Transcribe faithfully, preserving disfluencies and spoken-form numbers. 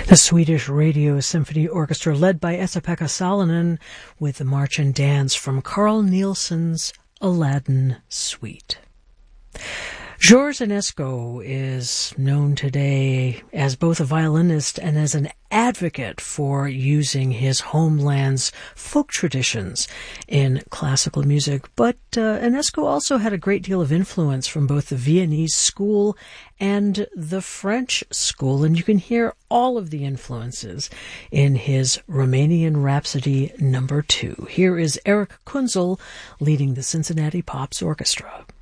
The Swedish Radio Symphony Orchestra, led by Esa-Pekka Salonen, with the March and Dance from Carl Nielsen's Aladdin Suite. Georges Enesco is known today as both a violinist and as an advocate for using his homeland's folk traditions in classical music. But uh, Enesco also had a great deal of influence from both the Viennese school and the French school, and you can hear all of the influences in his Romanian Rhapsody number two. Here is Eric Kunzel leading the Cincinnati Pops Orchestra.